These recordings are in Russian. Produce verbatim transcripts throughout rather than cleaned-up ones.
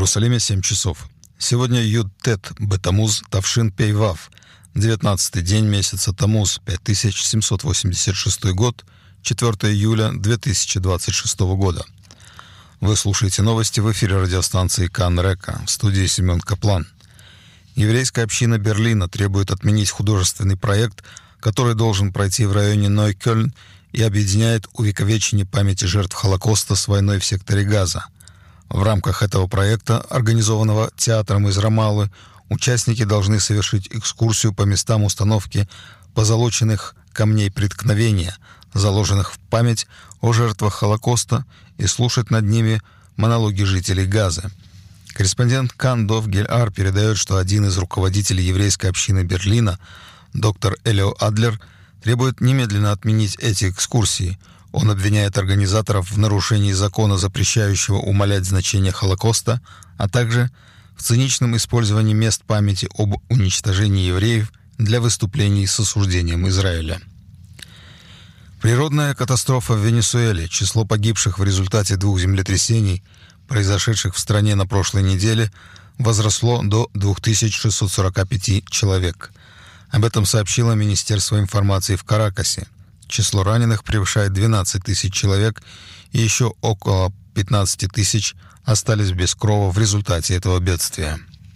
Иерусалиме семь часов. Сегодня Ют-Тет Бетамуз Тавшин Пейвав, девятнадцатый день месяца Тамуз, пять тысяч семьсот восемьдесят шестой год, четвёртого июля две тысячи двадцать шестого года. Вы слушаете новости в эфире радиостанции Кан Река, в студии Семен Каплан. Еврейская община Берлина требует отменить художественный проект, который должен пройти в районе Нойкёльн и объединяет увековечение памяти жертв Холокоста с войной в секторе Газа. В рамках этого проекта, организованного театром из Рамаллы, участники должны совершить экскурсию по местам установки позолоченных камней преткновения, заложенных в память о жертвах Холокоста, и слушать над ними монологи жителей Газы. Корреспондент Кан Дов Гель-Ар передает, что один из руководителей еврейской общины Берлина, доктор Элио Адлер, требует немедленно отменить эти экскурсии. Он обвиняет организаторов в нарушении закона, запрещающего умалять значение Холокоста, а также в циничном использовании мест памяти об уничтожении евреев для выступлений с осуждением Израиля. Природная катастрофа в Венесуэле. Число погибших в результате двух землетрясений, произошедших в стране на прошлой неделе, возросло до две тысячи шестьсот сорок пять человек. Об этом сообщило Министерство информации в Каракасе. Число раненых превышает двенадцать тысяч человек, и еще около пятнадцать тысяч остались без крова в результате этого бедствия.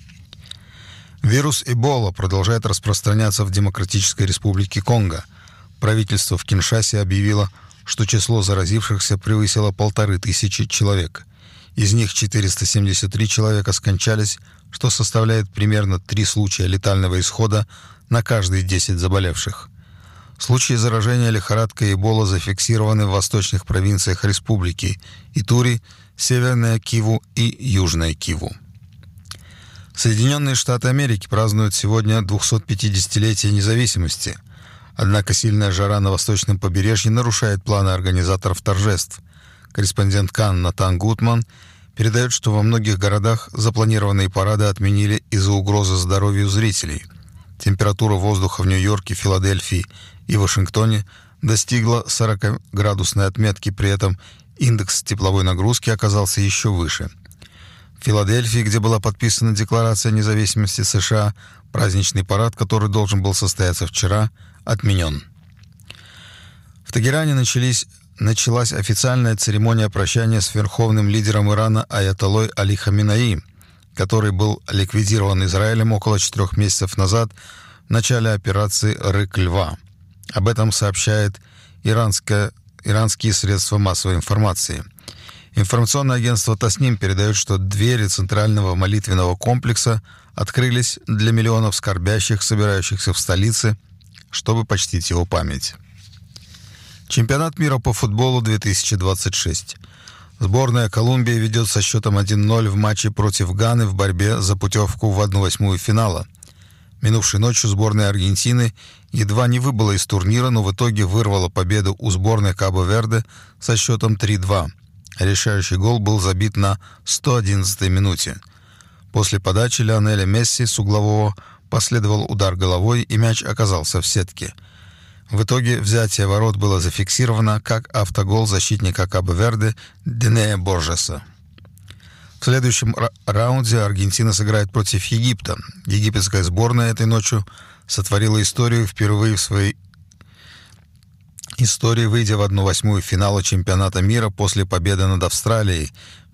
Вирус Эбола продолжает распространяться в Демократической Республике Конго. Правительство в Киншасе объявило, что число заразившихся превысило полторы тысячи человек. Из них четыреста семьдесят три человека скончались, что составляет примерно три случая летального исхода на каждые десять заболевших. Случаи заражения лихорадкой Эбола зафиксированы в восточных провинциях республики Итури, Северная Киву и Южная Киву. Соединенные Штаты Америки празднуют сегодня двухсотпятидесятилетие независимости. Однако сильная жара на восточном побережье нарушает планы организаторов торжеств. Корреспондент Кан Натан Гутман передает, что во многих городах запланированные парады отменили из-за угрозы здоровью зрителей. Температура воздуха в Нью-Йорке, Филадельфии и Вашингтоне достигла сорокаградусной отметки, при этом индекс тепловой нагрузки оказался еще выше. В Филадельфии, где была подписана Декларация независимости США, праздничный парад, который должен был состояться вчера, отменен. В Тегеране начались, началась официальная церемония прощания с верховным лидером Ирана аятоллой Али Хаминеи, который был ликвидирован Израилем около четырех месяцев назад в начале операции «Рык Льва». Об этом сообщает иранское, иранские средства массовой информации. Информационное агентство Тасним передает, что двери центрального молитвенного комплекса открылись для миллионов скорбящих, собирающихся в столице, чтобы почтить его память. Чемпионат мира по футболу две тысячи двадцать шесть. Сборная Колумбии ведет со счетом один ноль в матче против Ганы в борьбе за путевку в одну восьмую финала. Минувшей ночью сборная Аргентины едва не выбыла из турнира, но в итоге вырвала победу у сборной Кабо-Верде со счетом три два. Решающий гол был забит на сто одиннадцатой минуте. После подачи Лионеля Месси с углового последовал удар головой, и мяч оказался в сетке. В итоге взятие ворот было зафиксировано как автогол защитника Кабо-Верде Денея Боржеса. В следующем ра- раунде Аргентина сыграет против Египта. Египетская сборная этой ночью сотворила историю, впервые в своей истории выйдя в одну восьмую финала чемпионата мира после победы над Австралией